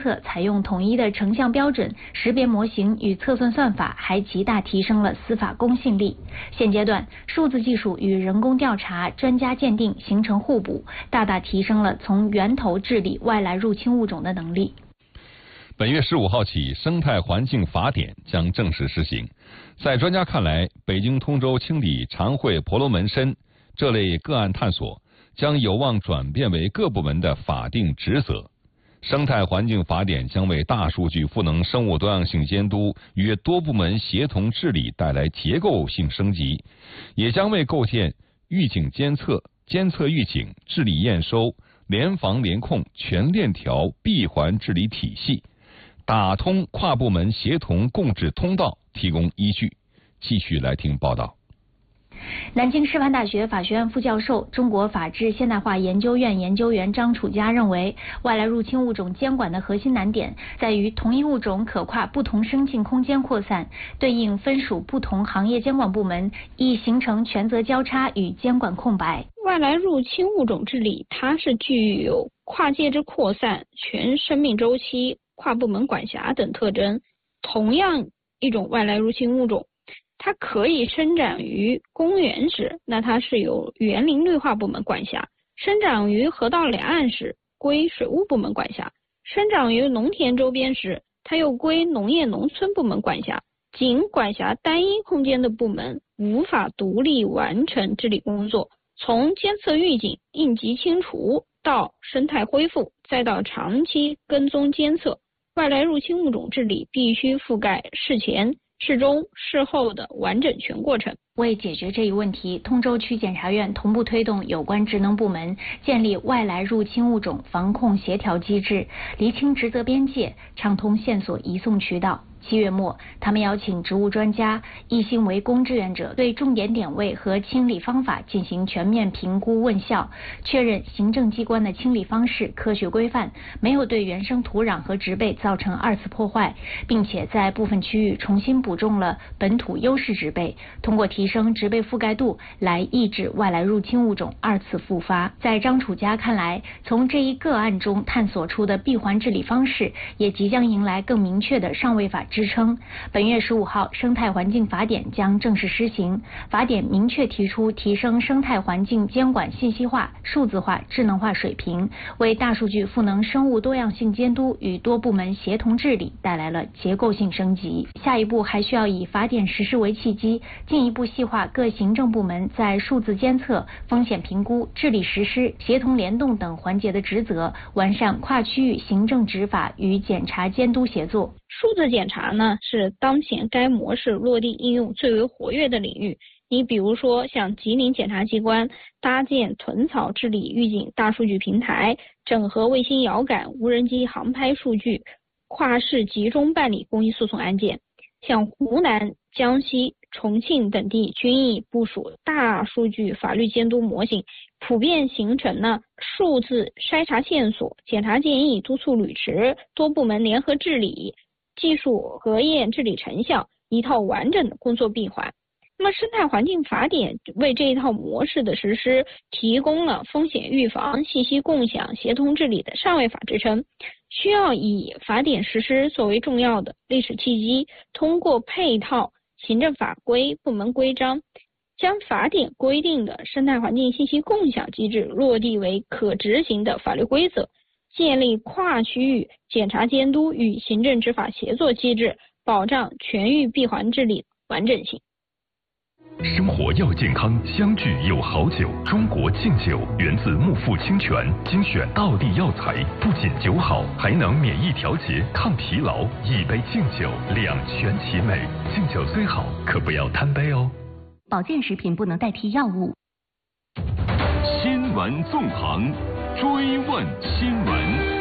测采用统一的成像标准、识别模型与测算算法，还极大提升了司法公信力。现阶段，数字技术与人工调查、专家鉴定形成互补，大大提升了从源头治理外来入侵物种的能力。 本月15号起，生态环境法典将正式施行。在专家看来，北京通州清理长惠婆罗门参这类个案探索将有望转变为各部门的法定职责。生态环境法典将为大数据赋能生物多样性监督与多部门协同治理带来结构性升级，也将为构建预警监测、监测预警、治理验收、联防联控全链条闭环治理体系，打通跨部门协同共治通道提供依据。继续来听报道。 南京师范大学法学院副教授、中国法治现代化研究院研究员张楚佳认为，外来入侵物种监管的核心难点在于同一物种可跨不同生境空间扩散，对应分属不同行业监管部门，易形成权责交叉与监管空白。 外来入侵物种治理，它是具有跨界之扩散、全生命周期、跨部门管辖等特征。同样一种外来入侵物种，它可以生长于公园时，那它是由园林绿化部门管辖；生长于河道两岸时，归水务部门管辖；生长于农田周边时，它又归农业农村部门管辖。仅管辖单一空间的部门无法独立完成治理工作，从监测预警、应急清除到生态恢复，再到长期跟踪监测，外来入侵物种治理必须覆盖事前、事中、事后的完整全过程。 为解决这一问题，通州区检察院同步推动有关职能部门建立外来入侵物种防控协调机制，厘清职责边界，畅通线索移送渠道。7月末，他们邀请植物专家、一心为公志愿者对重点点位和清理方法进行全面评估问效，确认行政机关的清理方式科学规范，没有对原生土壤和植被造成二次破坏，并且在部分区域重新补种了本土优势植被，通过提升植被覆盖度来抑制外来入侵物种二次复发。在张楚佳看来，从这一个案中探索出的闭环治理方式，也即将迎来更明确的上位法支撑。本月15号，生态环境法典将正式施行。法典明确提出提升生态环境监管信息化、数字化、智能化水平，为大数据赋能生物多样性监督与多部门协同治理带来了结构性升级。下一步还需要以法典实施为契机，进一步细化各行政部门在数字监测、风险评估、治理实施、协同联动等环节的职责，完善跨区域行政执法与检察监督协作。 数字检查呢，是当前该模式落地应用最为活跃的领域。你比如说，像吉林检察机关搭建屯草治理预警大数据平台，整合卫星遥感、无人机航拍数据，跨市集中办理公益诉讼案件。像湖南、江西、重庆等地均已部署大数据法律监督模型，普遍形成了数字筛查线索、检查建议、督促履迟、多部门联合治理、技术核验治理成效一套完整的工作闭环。那么生态环境法典为这一套模式的实施提供了风险预防、信息共享、协同治理的上位法支撑，需要以法典实施作为重要的历史契机，通过配套行政法规、部门规章，将法典规定的生态环境信息共享机制落地为可执行的法律规则，建立跨区域检察监督与行政执法协作机制，保障全域闭环治理完整性。 生活要健康，相聚有好酒。中国敬酒源自木富清泉，精选道地药材，不仅酒好，还能免疫调节、抗疲劳。一杯敬酒，两全其美。敬酒虽好，可不要贪杯哦。 保健食品不能代替药物。 新闻纵横，追问新闻。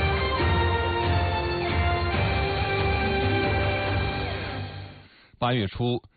8月初，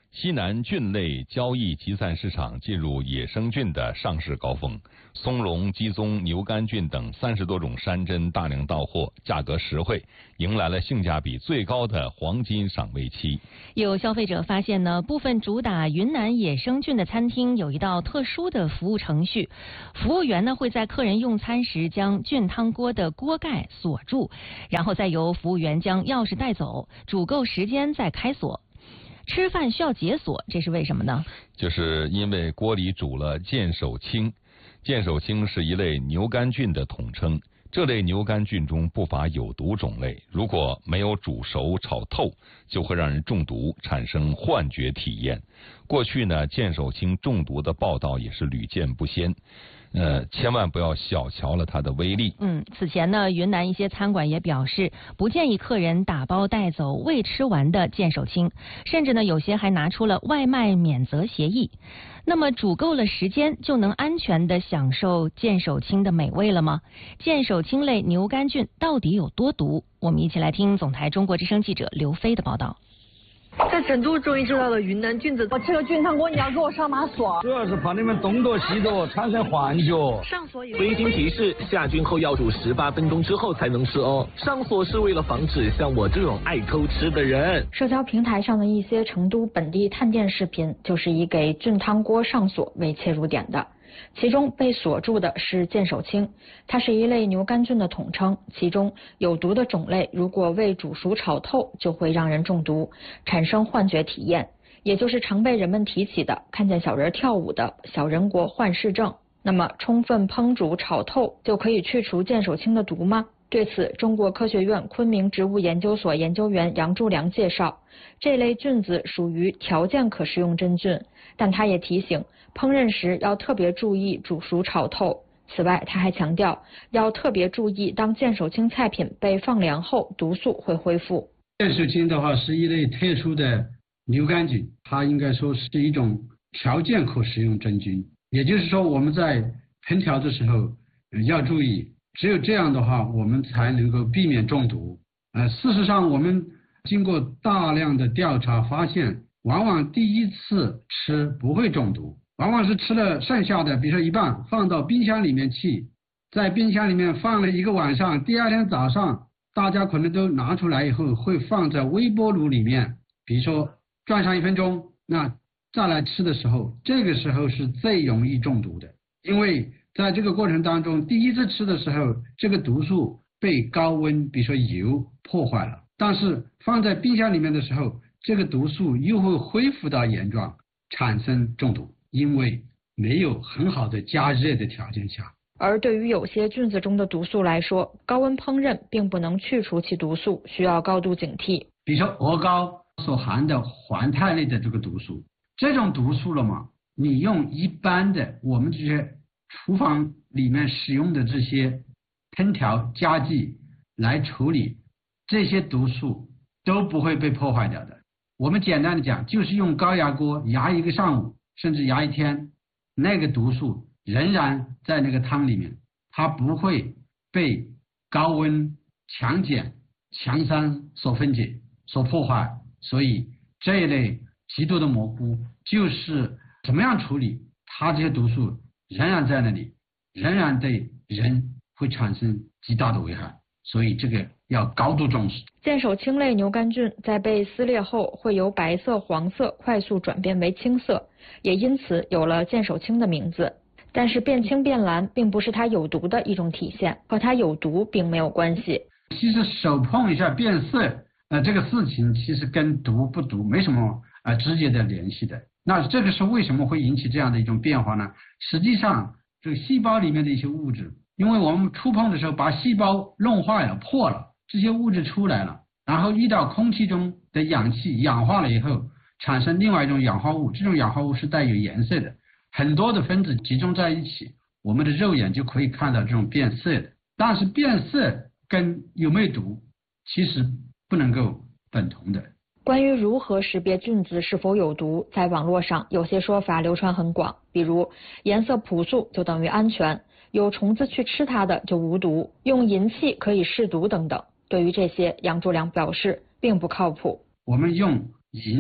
西南菌类交易集散市场进入野生菌的上市高峰，松茸、鸡枞、牛肝菌等30多种山珍大量到货，价格实惠，迎来了性价比最高的黄金赏味期。 有消费者发现呢，部分主打云南野生菌的餐厅有一道特殊的服务程序，服务员呢会在客人用餐时将菌汤锅的锅盖锁住，然后再由服务员将钥匙带走，煮够时间再开锁。吃饭需要解锁，这是为什么呢？ 就是因为锅里煮了剑手青。剑手青是一类牛肝菌的统称，这类牛肝菌中不乏有毒种类，如果没有煮熟炒透，就会让人中毒，产生幻觉体验。过去呢，剑手青中毒的报道也是屡见不鲜。千万不要小瞧了它的威力。 此前呢，云南一些餐馆也表示不建议客人打包带走未吃完的剑手青，甚至呢有些还拿出了外卖免责协议。那么煮够了时间就能安全的享受剑手青的美味了吗？剑手青类牛肝菌到底有多毒？我们一起来听总台中国之声记者刘飞的报道。 在成都终于知道了云南菌子，我吃了菌汤锅，你要给我上马锁。 主要是怕你们东躲西躲，产生幻觉。 上锁以后。 温馨提示：下菌后要煮18分钟之后才能吃哦。上锁是为了防止像我这种爱偷吃的人。 社交平台上的一些成都本地探店视频，就是以给菌汤锅上锁为切入点的。其中被锁住的是剑手青，它是一类牛肝菌的统称，其中有毒的种类如果未煮熟炒透，就会让人中毒，产生幻觉体验，也就是常被人们提起的看见小人跳舞的小人国幻视症。那么充分烹煮炒透就可以去除剑手青的毒吗？对此，中国科学院昆明植物研究所研究员杨柱良介绍，这类菌子属于条件可食用真菌，但他也提醒烹饪时要特别注意煮熟炒透。此外，他还强调要特别注意，当剑手青菜品被放凉后，毒素会恢复。 剑手青的话是一类特殊的牛肝菌，它应该说是一种条件可食用真菌，也就是说我们在烹调的时候要注意，只有这样的话我们才能够避免中毒。事实上我们经过大量的调查发现，往往第一次吃不会中毒，往往是吃了剩下的，比如说一半放到冰箱里面去，在冰箱里面放了1个晚上，第二天早上大家可能都拿出来以后会放在微波炉里面，比如说转上1分钟，那再来吃的时候，这个时候是最容易中毒的，因为在这个过程当中，第一次吃的时候，这个毒素被高温比如说油破坏了，但是放在冰箱里面的时候，这个毒素又会恢复到原状，产生中毒，因为没有很好的加热的条件下。 而对于有些菌子中的毒素来说，高温烹饪并不能去除其毒素，需要高度警惕。 比如说鹅膏所含的环肽类的这个毒素，这种毒素了嘛，你用一般的我们这些厨房里面使用的这些烹调家具来处理，这些毒素都不会被破坏掉的。我们简单的讲，就是用高压锅压1个上午，甚至压1天，那个毒素仍然在那个汤里面，它不会被高温、强碱、强酸所分解、所破坏。所以这一类极毒的蘑菇就是怎么样处理，它这些毒素仍然在那里，仍然对人会产生极大的危害，所以这个要高度重视。 剑手青类牛肝菌在被撕裂后会由白色、黄色快速转变为青色，也因此有了剑手青的名字。但是变青变蓝并不是它有毒的一种体现，和它有毒并没有关系。 其实手碰一下变色，这个事情其实跟毒不毒没什么直接的联系的。那这个是为什么会引起这样的一种变化呢？实际上这个细胞里面的一些物质，因为我们触碰的时候把细胞弄坏了、破了，这些物质出来了，然后遇到空气中的氧气氧化了以后，产生另外一种氧化物，这种氧化物是带有颜色的，很多的分子集中在一起，我们的肉眼就可以看到这种变色的。但是变色跟有没有毒其实不能够等同的。 关于如何识别菌子是否有毒，在网络上有些说法流传很广，比如颜色朴素就等于安全，有虫子去吃它的就无毒，用银器可以试毒等等。对于这些，杨柱良表示并不靠谱。 我们用银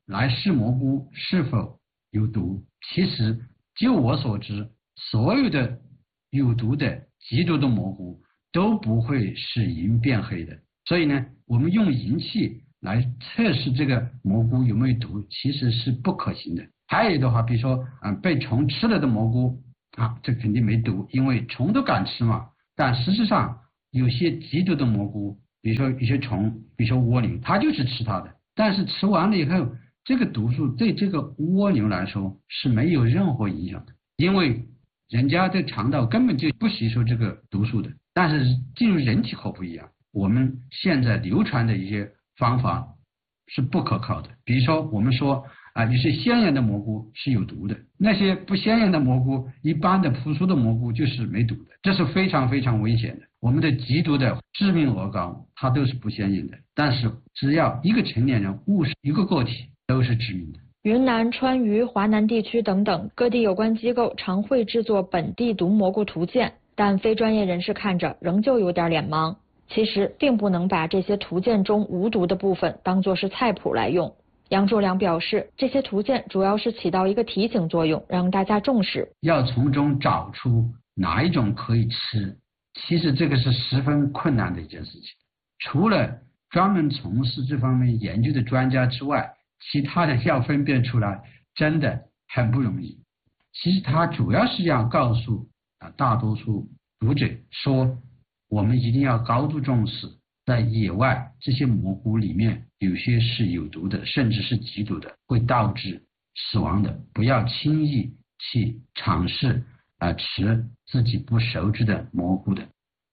来试蘑菇是否有毒。其实就我所知，所有的有毒的极毒的蘑菇都不会使银变黑的。所以呢，我们用银器来测试这个蘑菇有没有毒，其实是不可行的。还有的话，比如说被虫吃了的蘑菇这肯定没毒，因为虫都敢吃嘛。但事实上有些极毒的蘑菇，比如说有些虫，比如说蜗牛，它就是吃它的，但是吃完了以后，这个毒素对这个蜗牛来说是没有任何影响的，因为人家的肠道根本就不吸收这个毒素的。但是进入人体可不一样，我们现在流传的一些方法是不可靠的。比如说我们说有些鲜艳的蘑菇是有毒的，那些不鲜艳的蘑菇，一般的朴素的蘑菇就是没毒的，这是非常非常危险的。我们的极毒的致命鹅膏它都是不鲜艳的，但是只要一个成年人误食一个个体都是致命的。 云南、川渝、华南地区等等各地有关机构常会制作本地毒蘑菇图鉴，但非专业人士看着仍旧有点脸盲。其实并不能把这些图鉴中无毒的部分当作是菜谱来用。杨柱良表示，这些图鉴主要是起到一个提醒作用，让大家重视， 要从中找出哪一种可以吃。其实这个是十分困难的一件事情，除了专门从事这方面研究的专家之外，其他人要分辨出来真的很不容易。其实他主要是要告诉大多数读者说，我们一定要高度重视，在野外这些蘑菇里面有些是有毒的，甚至是极毒的，会导致死亡的，不要轻易去尝试吃自己不熟知的蘑菇的。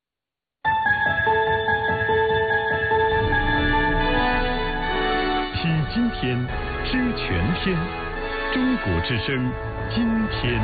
听今天，知全天，中国之声，今天。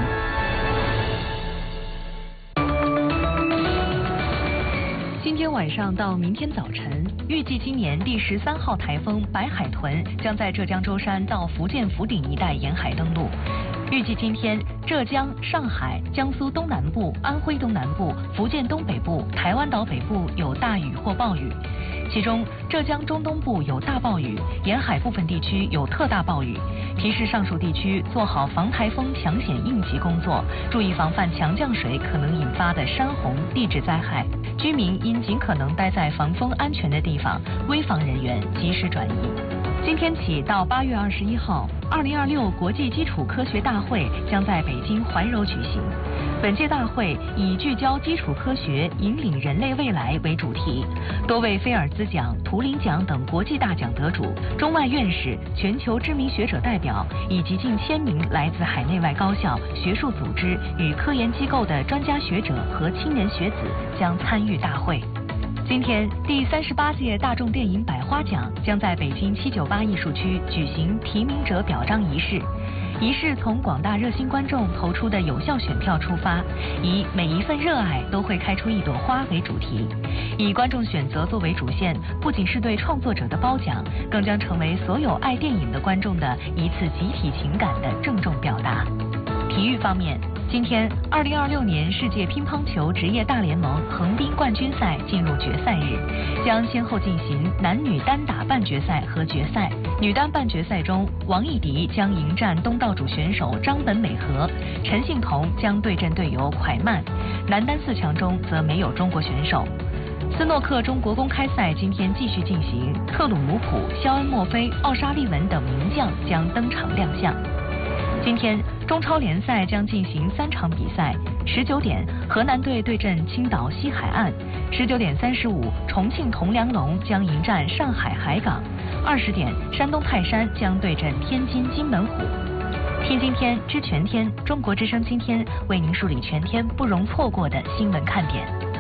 今天晚上到明天早晨，预计今年第13号台风白海豚将在浙江舟山到福建福鼎一带沿海登陆。预计今天，浙江、上海、江苏东南部、安徽东南部、福建东北部、台湾岛北部有大雨或暴雨，其中浙江中东部有大暴雨，沿海部分地区有特大暴雨。提示上述地区做好防台风抢险应急工作，注意防范强降水可能引发的山洪、地质灾害。居民应尽可能待在防风安全的地方，危防人员及时转移。今天起到8月21号，2026国际基础科学大会将在北京怀柔举行。本届大会以聚焦基础科学，引领人类未来为主题，多位菲尔兹奖、图灵奖等国际大奖得主、中外院士、全球知名学者代表以及近1000名来自海内外高校、学术组织与科研机构的专家学者和青年学子将参与大会。今天，第38届大众电影百花奖将在北京798艺术区举行提名者表彰仪式。仪式从广大热心观众投出的有效选票出发，以每一份热爱都会开出一朵花为主题，以观众选择作为主线，不仅是对创作者的褒奖，更将成为所有爱电影的观众的一次集体情感的郑重表达。体育方面，今天2026年世界乒乓球职业大联盟横滨冠军赛进入决赛日，将先后进行男女单打半决赛和决赛。女单半决赛中，王艺迪将迎战东道主选手张本美和，陈幸同将对阵队友蒯曼。男单4强中则没有中国选手。斯诺克中国公开赛今天继续进行，特鲁姆普、肖恩·墨菲、奥沙利文等名将将登场亮相。今天，中超联赛将进行3场比赛。19点，河南队对阵青岛西海岸；19点35，重庆铜梁龙将迎战上海海港；20点，山东泰山将对阵天津津门虎。听今天知全天，中国之声今天为您梳理全天不容错过的新闻看点。